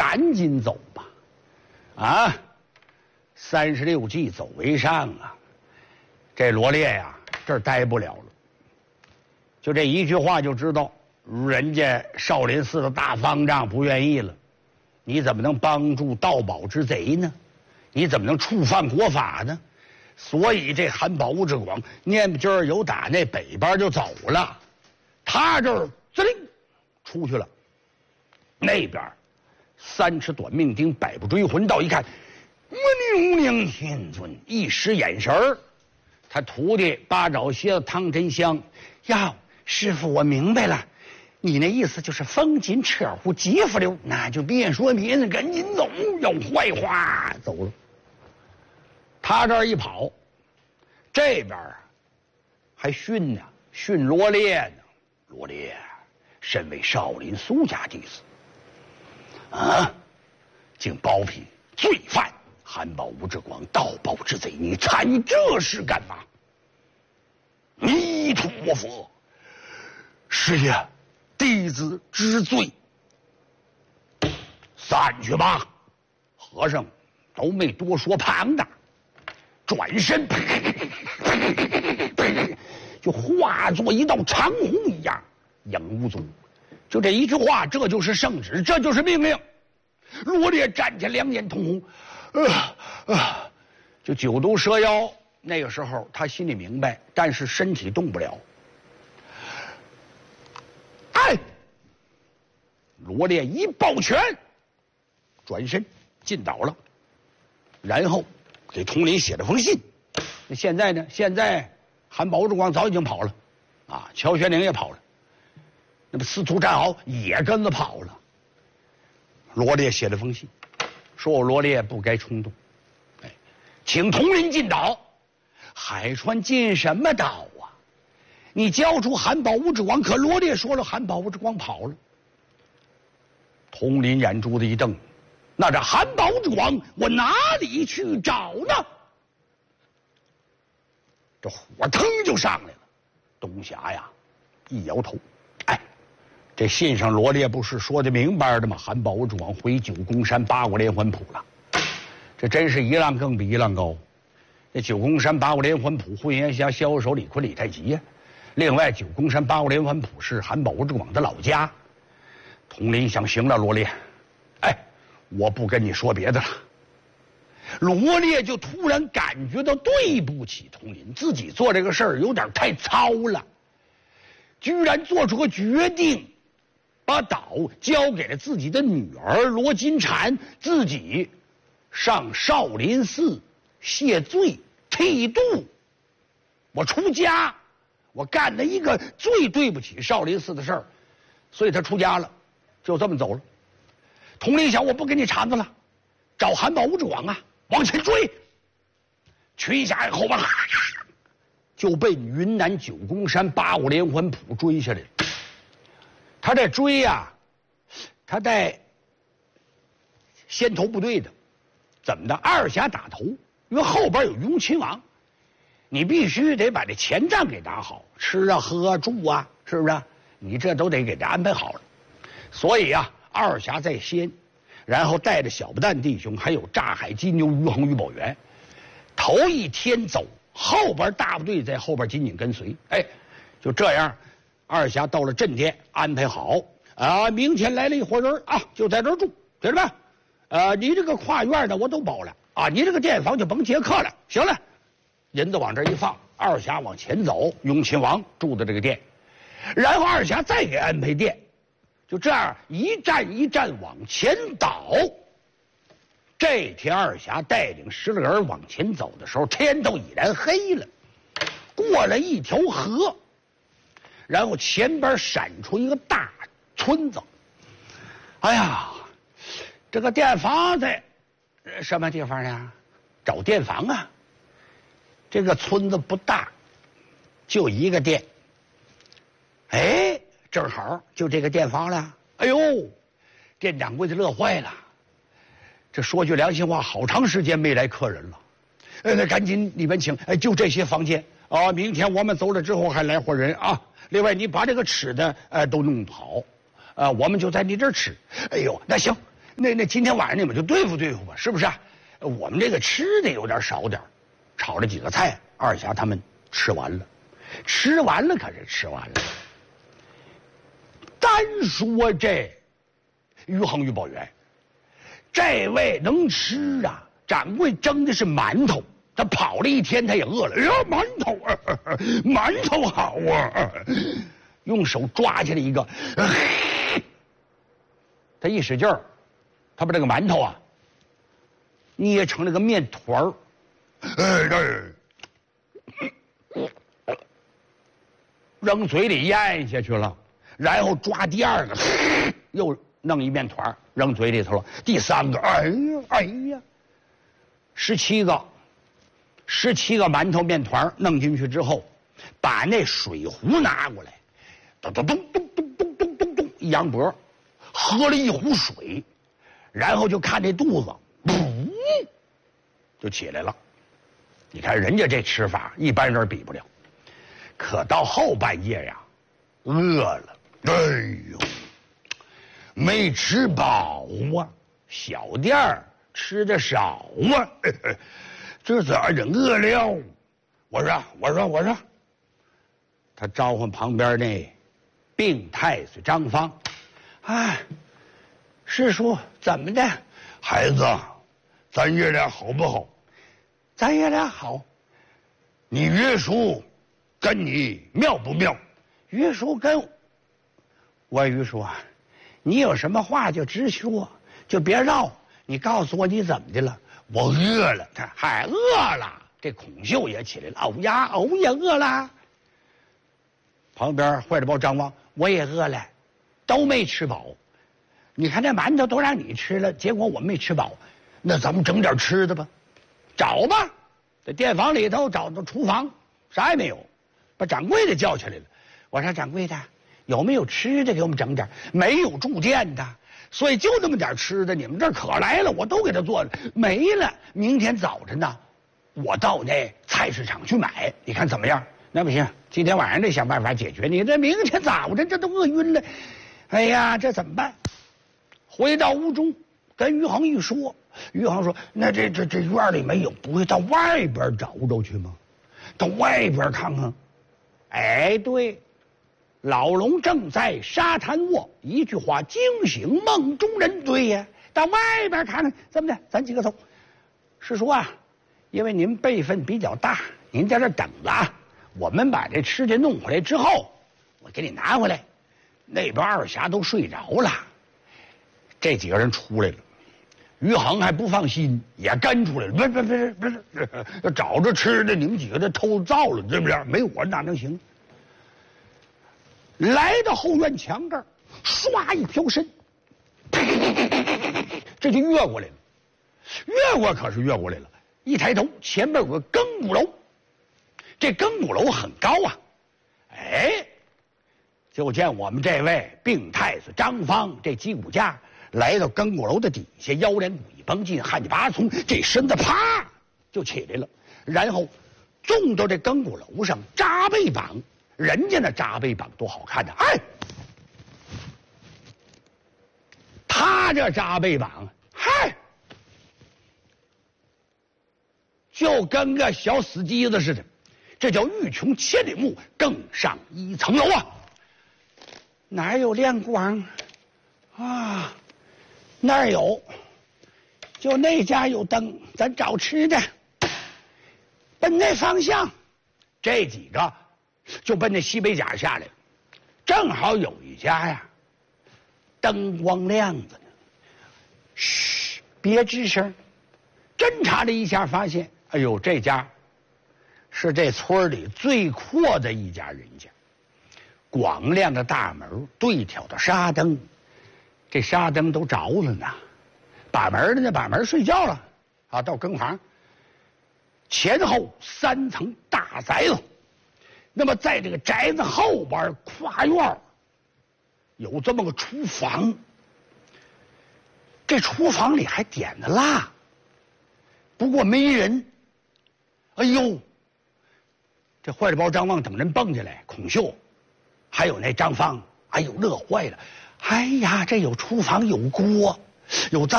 赶紧走吧！啊，36计走为上啊！这罗烈呀，这儿待不了了。就这一句话就知道，人家少林寺的大方丈不愿意了。你怎么能帮助盗宝之贼呢？你怎么能触犯国法呢？所以这韩宝吴志广念不今儿由打那北边就走了，他这儿滋灵出去了。那边3尺短命钉，百步追魂刀一看，我牛娘天尊！一使眼神儿，他徒弟八爪蝎子汤真香呀，师傅我明白了，你那意思就是风紧扯乎急不溜，那就别说别的，赶紧走，要坏话走了。他这儿一跑，这边还训呢，训罗烈呢。罗烈身为少林苏家弟子啊，竟包庇罪犯韩宝吴志广盗宝之贼，你参与这事干嘛？弥陀佛，是呀，弟子知罪。散去吧！和尚都没多说旁的，转身就化作一道长虹一样影无踪。就这一句话，这就是圣旨，这就是命令。罗烈站起，两眼通红，就9毒蛇妖。那个时候他心里明白，但是身体动不了。哎，罗烈一抱拳，转身进岛了，然后给佟林写了封信。现在呢？现在韩宝之光早已经跑了，啊，乔玄龄也跑了，那么司徒战豪也跟着跑了。罗烈写了封信，说我罗烈不该冲动，请佟林进岛。海川进什么岛啊？你交出韩宝吴志广，可罗烈说了，韩宝吴志广跑了。佟林眼珠子一瞪，那这韩宝吴志广我哪里去找呢？这火腾就上来了。东霞呀一摇头，哎，这信上罗烈不是说的明白的吗？韩宝吴志广回九宫山八卦连环谱了。这真是一浪更比一浪高。这九宫山八卦连环谱，混元侠逍遥手李逵李太极呀。另外，九宫山八卦连环谱是韩宝吴志广的老家。佟林想，行了，罗烈，哎，我不跟你说别的了。罗烈就突然感觉到对不起佟林，自己做这个事儿有点太糙了，居然做出个决定，把岛交给了自己的女儿罗金蝉，自己上少林寺谢罪剃度。我出家，我干了一个最对不起少林寺的事儿，所以他出家了，就这么走了。佟林想，我不跟你缠子了，找韩宝吴志广啊，往前追。群侠后边就被云南九宫山八卦连环谱追下来了。他这追呀，他带先头部队的，怎么的？二侠打头，因为后边有雍亲王，你必须得把这前账给打好，吃啊喝啊住啊，是不是？你这都得给他安排好了。所以啊，二侠在先，然后带着小不蛋弟兄，还有炸海金牛于恒、于宝元，头一天走，后边大部队在后边紧紧跟随。哎，就这样，二侠到了镇店，安排好啊，明天来了一伙人啊，就在这儿住，知道吧？你这个跨院的我都包了啊，你这个店房就甭接客了。行了，银子往这一放，二侠往前走，雍亲王住的这个店，然后二侠再给安排店，就这样一站一站往前倒。这天二侠带领10个人往前走的时候，天都已然黑了，过了一条河，然后前边闪出一个大村子。哎呀，这个店房在什么地方呢？找店房啊。这个村子不大，就一个店。哎，正好就这个店房了。哎呦，店掌柜的乐坏了。这说句良心话，好长时间没来客人了。那赶紧你们请，就这些房间啊。明天我们走了之后还来伙人啊。另外你把这个吃的都弄好，我们就在你这儿吃。哎呦，那行， 那今天晚上你们就对付对付吧，是不是？我们这个吃的有点少点，炒了几个菜，二侠他们吃完了，吃完了可是吃完了。单说这于恒于宝元，这位能吃啊！掌柜蒸的是馒头，他跑了一天，他也饿了。哎呀，馒头啊，馒头好啊！用手抓起来一个，他一使劲儿，他把这个馒头啊捏成了个面团儿。扔嘴里咽下去了，然后抓第二个，又弄一面团扔嘴里头了。第三个，哎呀，17个馒头面团弄进去之后，把那水壶拿过来，咚咚咚咚咚咚咚咚咚一扬脖，喝了一壶水，然后就看这肚子，就起来了。你看人家这吃法，一般人比不了。可到后半夜呀，饿了，哎呦，没吃饱啊，小店儿吃的少啊，这咋整？饿了？我说，他召唤旁边那病太岁张方，哎，师叔怎么的？孩子，咱爷俩好不好？咱爷俩好。你岳叔跟你妙不妙？岳叔跟我岳叔啊，你有什么话就直说，就别绕。你告诉我你怎么的了？我饿了。他还饿了。这孔秀也起来了。哦呀，哦也饿了。旁边坏了包张望，我也饿了，都没吃饱。你看这馒头都让你吃了，结果我没吃饱。那咱们整点吃的吧，找吧。在店房里头找到厨房，啥也没有。把掌柜的叫起来了。我说掌柜的，有没有吃的给我们整点？没有住店的，所以就那么点吃的。你们这儿可来了，我都给他做了，没了。明天早晨呢，我到那菜市场去买，你看怎么样？那不行，今天晚上得想办法解决。你这明天早晨这都饿晕了，哎呀，这怎么办？回到屋中，跟于恒一说，于恒说：“那这院里没有，不会到外边找找去吗？到外边看看。”哎，对，老龙正在沙滩卧，一句话惊醒梦中人。对呀，到外边看看，怎么的？咱几个走。师叔啊，因为您辈分比较大，您在这等着啊。我们把这吃的弄回来之后，我给你拿回来。那边二侠都睡着了，这几个人出来了。于恒还不放心，也跟出来了。不是，找着吃的，你们几个这偷造了，对不对？没我哪能行？来到后院墙这儿，唰一飘身，这就越过来了。越过可是越过来了，一抬头，前面有个更鼓楼。这更鼓楼很高啊，哎，就见我们这位病太子张方这击鼓家来到更鼓楼的底下，腰连鼓一绷进，汗气拔葱，这身子啪就起来了，然后纵到这更鼓楼上扎背膀。人家那扎背膀多好看的，哎，他这扎背膀，嗨，就跟个小死鸡子似的。这叫欲穷千里目，更上一层楼啊！哪有亮光啊？那儿有，就那家有灯，咱找吃的，奔那方向。这几个就奔那西北角下来了，正好有一家呀，灯光亮着呢。嘘，别吱声。侦查了一下，发现，哎呦，这家是这村里最阔的一家人家，广亮的大门，对挑的纱灯，这纱灯都着了呢。把门的呢，把门睡觉了啊，到更房，前后3层大宅子。那么在这个宅子后边跨院有这么个厨房，这厨房里还点着蜡，不过没人。哎呦！这坏了包张望等人蹦下来，孔秀，还有那张方，哎呦乐坏了！哎呀，这有厨房有锅， 有这